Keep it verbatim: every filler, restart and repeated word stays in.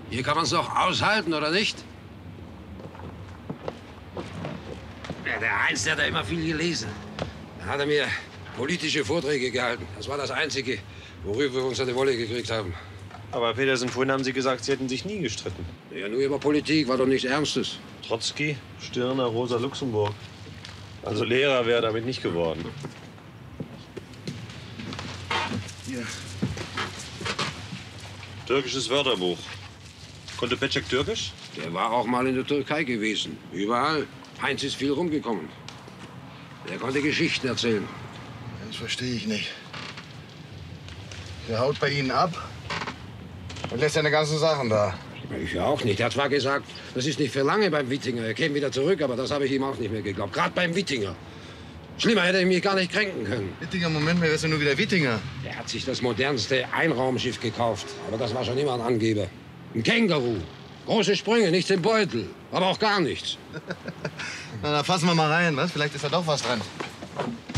Hier kann man es doch aushalten, oder nicht? Ja, der Heinz, der hat ja immer viel gelesen. Da hat er mir politische Vorträge gehalten. Das war das Einzige, worüber wir uns an die Wolle gekriegt haben. Aber Petersen, vorhin haben Sie gesagt, Sie hätten sich nie gestritten. Ja, nur über Politik war doch nichts Ernstes. Trotzki, Stirner, Rosa Luxemburg. Also Lehrer wäre damit nicht geworden. Hier. Türkisches Wörterbuch. Konnte Petschek Türkisch? Der war auch mal in der Türkei gewesen. Überall. Heinz ist viel rumgekommen. Der konnte Geschichten erzählen. Das verstehe ich nicht. Der haut bei Ihnen ab und lässt seine ganzen Sachen da. Ich ja auch nicht. Er hat zwar gesagt, das ist nicht für lange beim Wittinger. Er käme wieder zurück, aber das habe ich ihm auch nicht mehr geglaubt. Gerade beim Wittinger. Schlimmer hätte ich mich gar nicht kränken können. Wittinger, Moment mal, wer ist denn nur wieder Wittinger? Er hat sich das modernste Einraumschiff gekauft. Aber das war schon immer ein Angeber. Ein Känguru. Große Sprünge, nichts im Beutel. Aber auch gar nichts. Na, da fassen wir mal rein, was? Vielleicht ist da doch was dran.